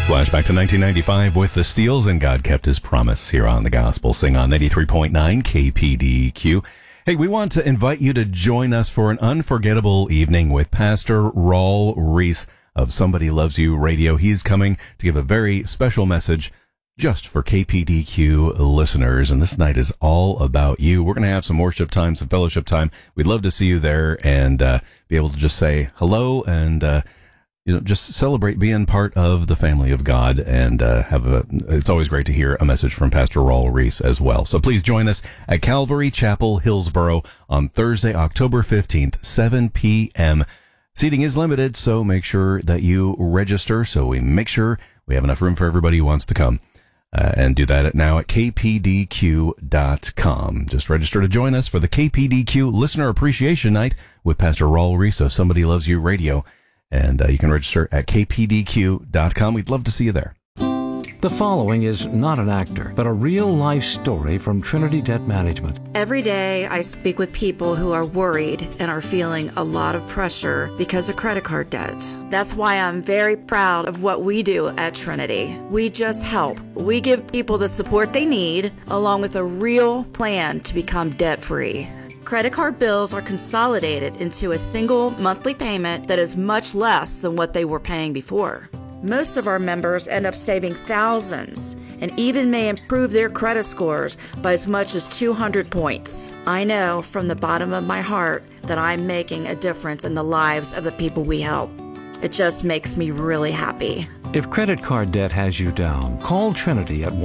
Flashback to 1995 with the Steels, and God kept his promise here on the Gospel Sing on 93.9 KPDQ. Hey, we want to invite you to join us for an unforgettable evening with Pastor Raul Ries of Somebody Loves You Radio. He's coming to give a very special message just for KPDQ listeners, and this night is all about you. We're going to have some worship time, some fellowship time. We'd love to see you there and be able to just say hello and just celebrate being part of the family of God, and it's always great to hear a message from Pastor Raul Ries as well. So please join us at Calvary Chapel, Hillsboro on Thursday, October 15th, 7 p.m. Seating is limited, so make sure that you register so we make sure we have enough room for everybody who wants to come. And do that now at kpdq.com. Just register to join us for the KPDQ Listener Appreciation Night with Pastor Raul Ries of Somebody Loves You Radio. And you can register at kpdq.com. We'd love to see you there. The following is not an actor, but a real-life story from Trinity Debt Management. Every day I speak with people who are worried and are feeling a lot of pressure because of credit card debt. That's why I'm very proud of what we do at Trinity. We just help. We give people the support they need, along with a real plan to become debt-free. Credit card bills are consolidated into a single monthly payment that is much less than what they were paying before. Most of our members end up saving thousands and even may improve their credit scores by as much as 200 points. I know from the bottom of my heart that I'm making a difference in the lives of the people we help. It just makes me really happy. If credit card debt has you down, call Trinity at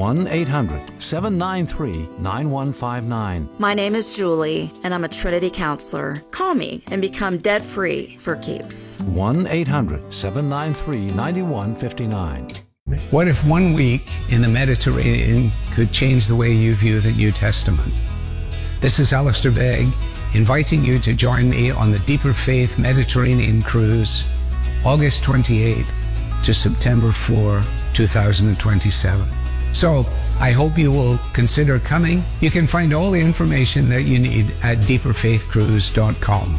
1-800-793-9159. My name is Julie, and I'm a Trinity counselor. Call me and become debt-free for keeps. 1-800-793-9159. What if 1 week in the Mediterranean could change the way you view the New Testament? This is Alistair Begg, inviting you to join me on the Deeper Faith Mediterranean Cruise, August 28th to September 4, 2027. So I hope you will consider coming. You can find all the information that you need at deeperfaithcruise.com.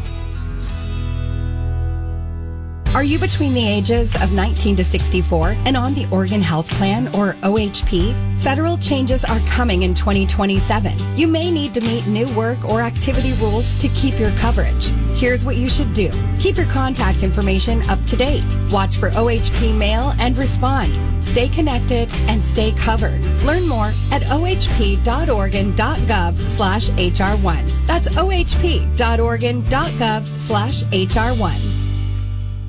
Are you between the ages of 19 to 64 and on the Oregon Health Plan, or OHP? Federal changes are coming in 2027. You may need to meet new work or activity rules to keep your coverage. Here's what you should do. Keep your contact information up to date. Watch for OHP mail and respond. Stay connected and stay covered. Learn more at ohp.oregon.gov/HR1. That's ohp.oregon.gov/HR1.